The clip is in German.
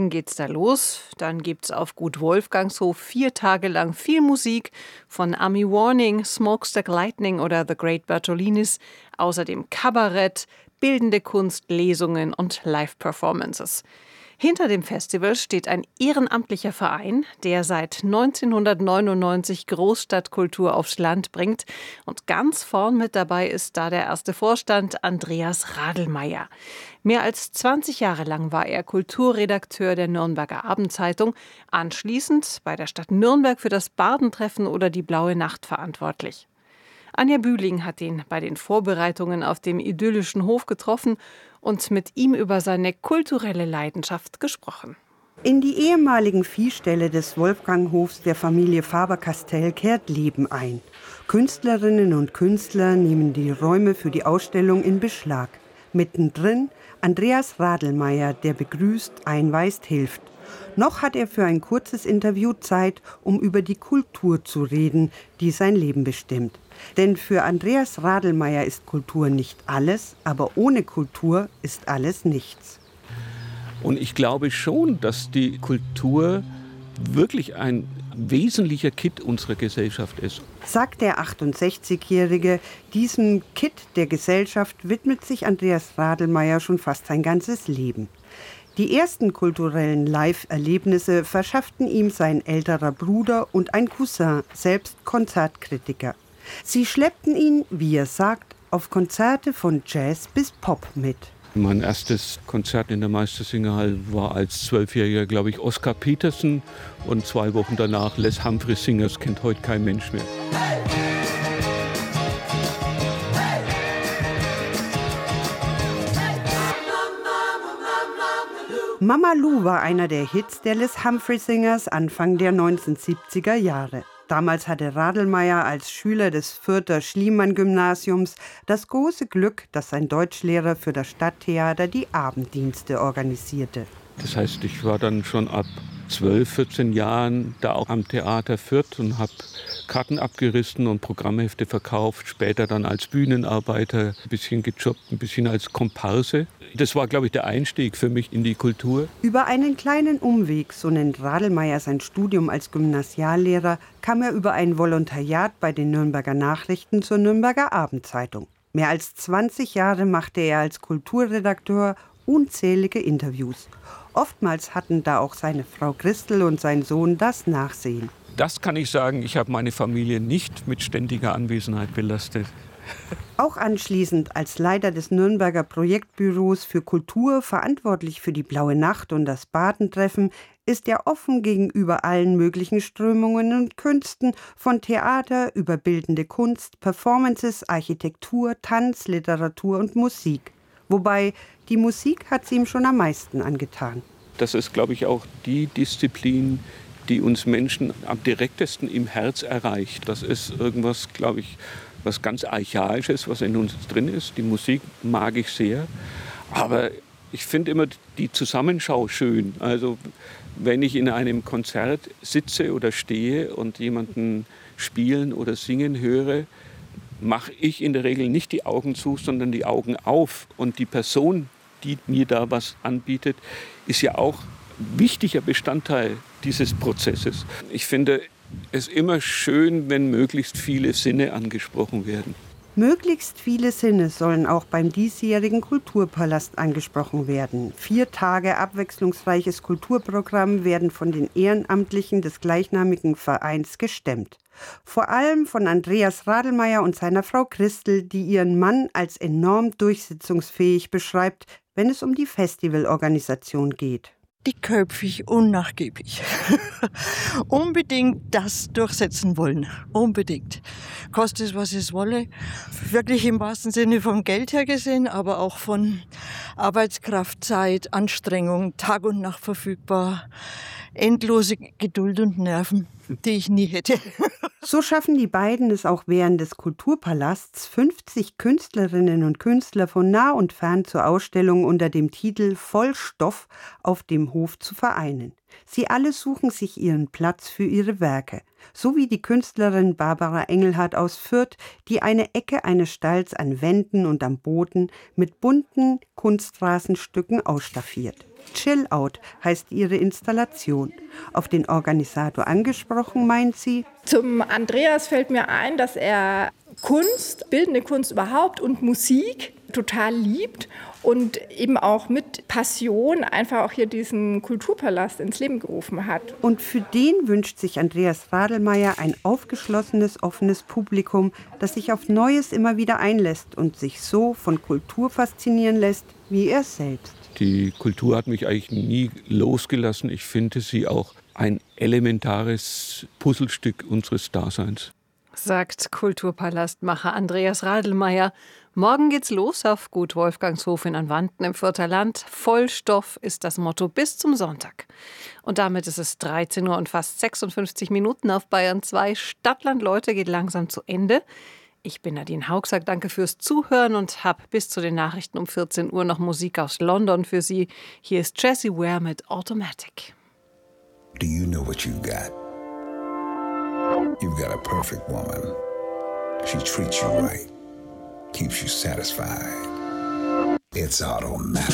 Morgen geht's da los. Dann gibt's auf Gut Wolfgangshof 4 Tage lang viel Musik von Army Warning, Smokestack Lightning oder The Great Bertolinis. Außerdem Kabarett, bildende Kunst, Lesungen und Live-Performances. Hinter dem Festival steht ein ehrenamtlicher Verein, der seit 1999 Großstadtkultur aufs Land bringt. Und ganz vorn mit dabei ist da der erste Vorstand, Andreas Radelmeier. Mehr als 20 Jahre lang war er Kulturredakteur der Nürnberger Abendzeitung, anschließend bei der Stadt Nürnberg für das Bardentreffen oder die Blaue Nacht verantwortlich. Anja Bühling hat ihn bei den Vorbereitungen auf dem idyllischen Hof getroffen und mit ihm über seine kulturelle Leidenschaft gesprochen. In die ehemaligen Viehställe des Wolfganghofs der Familie Faber-Castell kehrt Leben ein. Künstlerinnen und Künstler nehmen die Räume für die Ausstellung in Beschlag. Mittendrin Andreas Radelmeier, der begrüßt, einweist, hilft. Noch hat er für ein kurzes Interview Zeit, um über die Kultur zu reden, die sein Leben bestimmt. Denn für Andreas Radelmeier ist Kultur nicht alles, aber ohne Kultur ist alles nichts. Und ich glaube schon, dass die Kultur wirklich ein wesentlicher Kitt unserer Gesellschaft ist. Sagt der 68-Jährige, diesem Kitt der Gesellschaft widmet sich Andreas Radelmeier schon fast sein ganzes Leben. Die ersten kulturellen Live-Erlebnisse verschafften ihm sein älterer Bruder und ein Cousin, selbst Konzertkritiker. Sie schleppten ihn, wie er sagt, auf Konzerte von Jazz bis Pop mit. Mein erstes Konzert in der Meistersingerhalle war als 12-Jähriger, glaube ich, Oscar Peterson. Und 2 Wochen danach Les Humphreys Singers, kennt heute kein Mensch mehr. Mama Lou war einer der Hits der Les Humphreys Singers Anfang der 1970er Jahre. Damals hatte Radelmeier als Schüler des Fürther Schliemann-Gymnasiums das große Glück, dass sein Deutschlehrer für das Stadttheater die Abenddienste organisierte. Das heißt, ich war dann schon ab 12, 14 Jahren da auch am Theater Fürth und habe Karten abgerissen und Programmhefte verkauft. Später dann als Bühnenarbeiter, ein bisschen gejobbt, ein bisschen als Komparse. Das war, glaube ich, der Einstieg für mich in die Kultur. Über einen kleinen Umweg, so nennt Radelmeier sein Studium als Gymnasiallehrer, kam er über ein Volontariat bei den Nürnberger Nachrichten zur Nürnberger Abendzeitung. Mehr als 20 Jahre machte er als Kulturredakteur unzählige Interviews. Oftmals hatten da auch seine Frau Christel und sein Sohn das Nachsehen. Das kann ich sagen, ich habe meine Familie nicht mit ständiger Anwesenheit belastet. Auch anschließend als Leiter des Nürnberger Projektbüros für Kultur, verantwortlich für die Blaue Nacht und das Bardentreffen, ist er offen gegenüber allen möglichen Strömungen und Künsten, von Theater über bildende Kunst, Performances, Architektur, Tanz, Literatur und Musik. Wobei, die Musik hat sie ihm schon am meisten angetan. Das ist, glaube ich, auch die Disziplin, die uns Menschen am direktesten im Herz erreicht. Das ist irgendwas, glaube ich, was ganz Archaisches, was in uns drin ist. Die Musik mag ich sehr. Aber ich finde immer die Zusammenschau schön. Also wenn ich in einem Konzert sitze oder stehe und jemanden spielen oder singen höre, mache ich in der Regel nicht die Augen zu, sondern die Augen auf. Und die Person, die mir da was anbietet, ist ja auch ein wichtiger Bestandteil dieses Prozesses. Ich finde es immer schön, wenn möglichst viele Sinne angesprochen werden. Möglichst viele Sinne sollen auch beim diesjährigen Kulturpalast angesprochen werden. 4 Tage abwechslungsreiches Kulturprogramm werden von den Ehrenamtlichen des gleichnamigen Vereins gestemmt. Vor allem von Andreas Radelmeier und seiner Frau Christel, die ihren Mann als enorm durchsetzungsfähig beschreibt, wenn es um die Festivalorganisation geht. Dickköpfig, unnachgiebig. Unbedingt das durchsetzen wollen. Unbedingt. Koste es, was es wolle. Wirklich im wahrsten Sinne vom Geld her gesehen, aber auch von Arbeitskraft, Zeit, Anstrengung, Tag und Nacht verfügbar. Endlose Geduld und Nerven, die ich nie hätte. So schaffen die beiden es auch während des Kulturpalasts, 50 Künstlerinnen und Künstler von nah und fern zur Ausstellung unter dem Titel Vollstoff auf dem Hof zu vereinen. Sie alle suchen sich ihren Platz für ihre Werke. So wie die Künstlerin Barbara Engelhardt aus Fürth, die eine Ecke eines Stalls an Wänden und am Boden mit bunten Kunstrasenstücken ausstaffiert. Chill Out heißt ihre Installation. Auf den Organisator angesprochen, meint sie: Zum Andreas fällt mir ein, dass er Kunst, bildende Kunst überhaupt und Musik total liebt und eben auch mit Passion einfach auch hier diesen Kulturpalast ins Leben gerufen hat. Und für den wünscht sich Andreas Radelmeier ein aufgeschlossenes, offenes Publikum, das sich auf Neues immer wieder einlässt und sich so von Kultur faszinieren lässt, wie er selbst. Die Kultur hat mich eigentlich nie losgelassen. Ich finde sie auch ein elementares Puzzlestück unseres Daseins. Sagt Kulturpalastmacher Andreas Radelmeier. Morgen geht's los auf Gut Wolfgangshof in Anwanten im Fürther Land. Vollstoff ist das Motto bis zum Sonntag. Und damit ist es 13 Uhr und fast 56 Minuten auf Bayern 2. Stadtland Leute geht langsam zu Ende. Ich bin Nadine Haugsack, danke fürs Zuhören und habe bis zu den Nachrichten um 14 Uhr noch Musik aus London für Sie. Hier ist Jessie Ware mit Automatic. Do you know what you've got? You've got a perfect woman. She treats you right, keeps you satisfied. It's automatic.